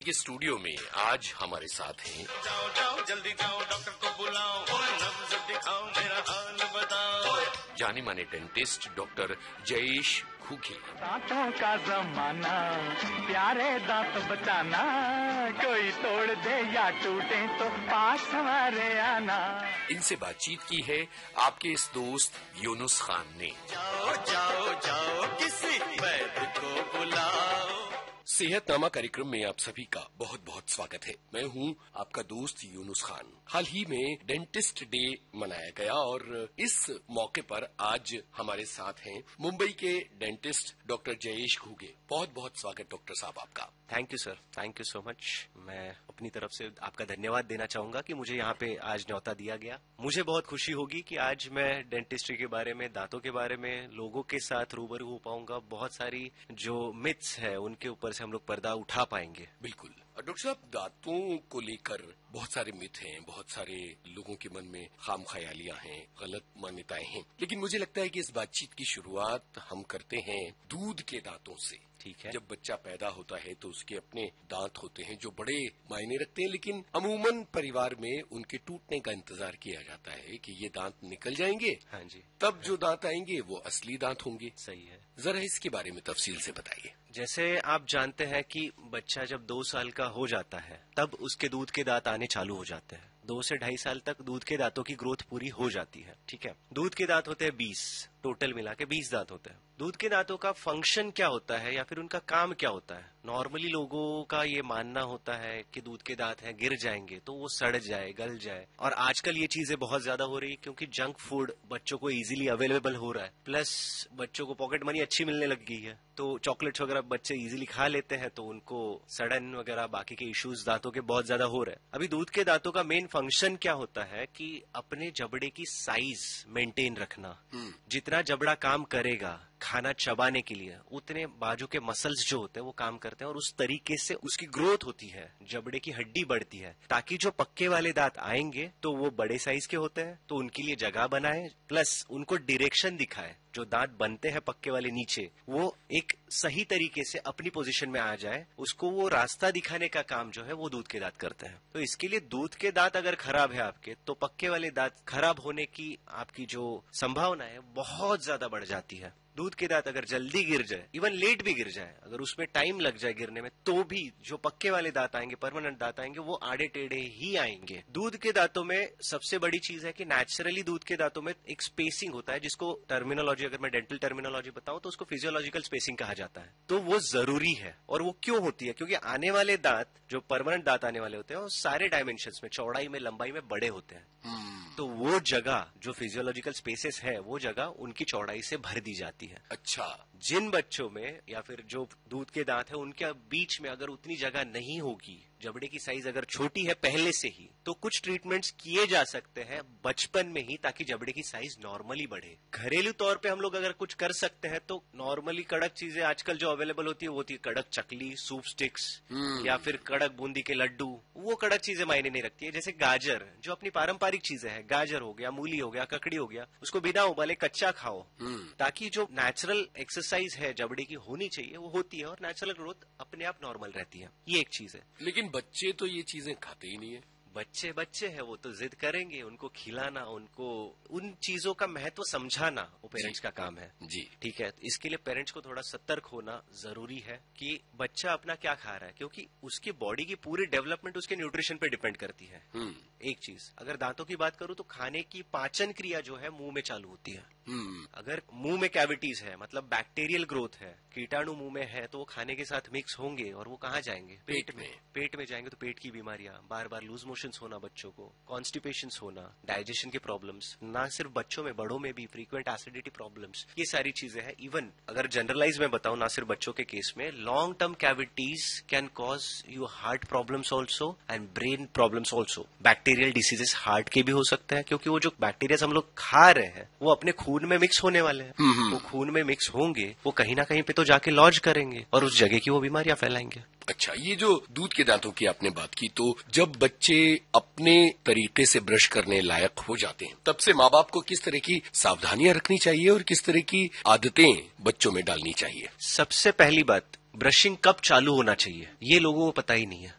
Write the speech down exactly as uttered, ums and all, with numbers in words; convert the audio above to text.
ये स्टूडियो में आज हमारे साथ हैं जाओ जाओ जल्दी जाओ डॉक्टर को बुलाओ नब्ज दिखाओ मेरा हाल बताओ जाने माने डेंटिस्ट डॉक्टर जयेश घुगे। दांतों का जमाना प्यारे दांत बचाना, कोई तोड़ दे या टूटे तो पास हमारे आना। इनसे बातचीत की है आपके इस दोस्त यूनुस खान ने। जाओ जाओ जाओ किसी वैद्य को बुलाओ। सेहतनामा कार्यक्रम में आप सभी का बहुत बहुत स्वागत है। मैं हूं आपका दोस्त यूनुस खान। हाल ही में डेंटिस्ट डे मनाया गया और इस मौके पर आज हमारे साथ हैं मुंबई के डेंटिस्ट डॉक्टर जयेश घुगे। बहुत बहुत स्वागत डॉक्टर साहब आपका। Thank you sir, thank you so much. मैं अपनी तरफ से आपका धन्यवाद देना चाहूंगा कि मुझे यहाँ पे आज न्यौता दिया गया। मुझे बहुत खुशी होगी कि आज मैं डेंटिस्ट्री के बारे में, दांतों के बारे में लोगों के साथ रूबरू हो पाऊंगा। बहुत सारी जो मिथ्स है उनके ऊपर से हम लोग पर्दा उठा पाएंगे। बिल्कुल डॉक्टर साहब, दांतों को लेकर बहुत सारे मिथ हैं, बहुत सारे लोगों के मन में खाम ख्यालियां हैं, गलत मान्यताएं हैं, लेकिन मुझे लगता है कि इस बातचीत की शुरुआत हम करते हैं दूध के दांतों से। ठीक है। जब बच्चा पैदा होता है तो उसके अपने दांत होते हैं जो बड़े मायने रखते हैं, लेकिन अमूमन परिवार में उनके टूटने का इंतजार किया जाता है कि ये दांत निकल जाएंगे, हाँ जी, तब जो दांत आएंगे वो असली दांत होंगे। सही है। जरा इसके बारे में तफसील से बताइए। जैसे आप जानते हैं कि बच्चा जब दो साल का हो जाता है तब उसके दूध के दांत आने चालू हो जाते हैं। दो से ढाई साल तक दूध के दांतों की ग्रोथ पूरी हो जाती है। ठीक है। दूध के दांत होते हैं बीस, टोटल मिला के बीस दांत होते हैं। दूध के दांतों का फंक्शन क्या होता है या फिर उनका काम क्या होता है? नॉर्मली लोगों का ये मानना होता है कि दूध के दांत हैं, गिर जाएंगे तो वो सड़ जाए, गल जाए। और आजकल ये चीजें बहुत ज्यादा हो रही है क्योंकि जंक फूड बच्चों को इजीली अवेलेबल हो रहा है, प्लस बच्चों को पॉकेट मनी अच्छी मिलने लग गई है, तो चॉकलेट्स वगैरह बच्चे इजीली खा लेते हैं, तो उनको सड़न वगैरह बाकी के इश्यूज दांतों के बहुत ज्यादा हो रहे हैं। अभी दूध के दांतों का मेन फंक्शन क्या होता है कि अपने जबड़े की साइज मेंटेन रखना। जितना जबड़ा काम करेगा खाना चबाने के लिए, उतने बाजू के मसल्स जो होते हैं वो काम करते हैं और उस तरीके से उसकी ग्रोथ होती है, जबड़े की हड्डी बढ़ती है, ताकि जो पक्के वाले दांत आएंगे तो वो बड़े साइज के होते हैं, तो उनके लिए जगह बनाए, प्लस उनको डायरेक्शन दिखाए। जो दांत बनते हैं पक्के वाले नीचे, वो एक सही तरीके से अपनी पोजीशन में आ जाए, उसको वो रास्ता दिखाने का काम जो है वो दूध के दांत करते हैं। तो इसके लिए दूध के दांत अगर खराब है आपके, तो पक्के वाले दांत खराब होने की आपकी जो संभावना है बहुत ज्यादा बढ़ जाती है। दूध के दांत अगर जल्दी गिर जाए, इवन लेट भी गिर जाए, अगर उसमें टाइम लग जाए गिरने में, तो भी जो पक्के वाले दांत आएंगे, परमानेंट दांत आएंगे, वो आड़े टेढ़े ही आएंगे। दूध के दांतों में सबसे बड़ी चीज है कि नेचुरली दूध के दांतों में एक स्पेसिंग होता है, जिसको टर्मिनोलॉजी, अगर मैं डेंटल टर्मिनोलॉजी बताऊं तो उसको फिजियोलॉजिकल स्पेसिंग कहा जाता है। तो वो जरूरी है। और वो क्यों होती है? क्योंकि आने वाले दांत, जो परमानेंट दांत आने वाले होते हैं, वो सारे डायमेंशंस में, चौड़ाई में, लंबाई में बड़े होते हैं। तो वो जगह जो फिजियोलॉजिकल स्पेसेस है, वो जगह उनकी चौड़ाई से भर दी जाती है। अच्छा, जिन बच्चों में या फिर जो दूध के दांत है उनके बीच में अगर उतनी जगह नहीं होगी, जबड़े की साइज अगर छोटी है पहले से ही, तो कुछ ट्रीटमेंट्स किए जा सकते हैं बचपन में ही, ताकि जबड़े की साइज नॉर्मली बढ़े। घरेलू तौर पे हम लोग अगर कुछ कर सकते हैं तो नॉर्मली कड़क चीजें आजकल जो अवेलेबल होती है वो होती है कड़क चकली, सूप स्टिक्स या फिर कड़क बूंदी के लड्डू। वो कड़क चीजें मायने नहीं रखती है। जैसे गाजर, जो अपनी पारंपरिक चीजें हैं, गाजर हो गया, मूली हो गया, ककड़ी हो गया, उसको बिना उबाले कच्चा खाओ, ताकि जो नेचुरल एक्सरसाइज है जबड़े की होनी चाहिए वो होती है और नेचुरल ग्रोथ अपने आप नॉर्मल रहती है। ये एक चीज है। लेकिन बच्चे तो ये चीजें खाते ही नहीं है। बच्चे बच्चे हैं, वो तो जिद करेंगे, उनको खिलाना, उनको उन चीजों का महत्व समझाना वो पेरेंट्स का काम है। जी ठीक है। इसके लिए पेरेंट्स को थोड़ा सतर्क होना जरूरी है कि बच्चा अपना क्या खा रहा है, क्योंकि उसकी बॉडी की पूरी डेवलपमेंट उसके न्यूट्रिशन पे डिपेंड करती है। एक चीज, अगर दांतों की बात करूं तो खाने की पाचन क्रिया जो है मुंह में चालू होती है। अगर मुंह में कैविटीज है, मतलब बैक्टीरियल ग्रोथ है, कीटाणु मुंह में है, तो वो खाने के साथ मिक्स होंगे और वो कहाँ जाएंगे? पेट में। पेट में जाएंगे तो पेट की बीमारियां, बार बार लूज मोशंस होना बच्चों को, कॉन्स्टिपेशंस होना, डाइजेशन के प्रॉब्लम्स, ना सिर्फ बच्चों में, बड़ों में भी फ्रीक्वेंट एसिडिटी प्रॉब्लम्स, ये सारी चीजें हैं। इवन अगर जनरलाइज में बताऊं, ना सिर्फ बच्चों के केस में, long term cavities can cause you heart problems also and brain problems also. Bacterial diseases heart के भी हो सकते हैं, क्योंकि वो जो बैक्टीरिया हम लोग खा रहे हैं वो अपने खून में मिक्स होने वाले हैं। वो खून में मिक्स होंगे, वो कहीं ना कहीं पे तो जाके लॉज करेंगे और उस जगह की वो बीमारियां फैलाएंगे। अच्छा, ये जो दूध के दांतों की आपने बात की, तो जब बच्चे अपने तरीके से ब्रश करने लायक हो जाते हैं, तब से माँ बाप को किस तरह की सावधानियां रखनी चाहिए और किस तरह की आदतें बच्चों में डालनी चाहिए? सबसे पहली बात, ब्रशिंग कब चालू होना चाहिए ये लोगों को पता ही नहीं है।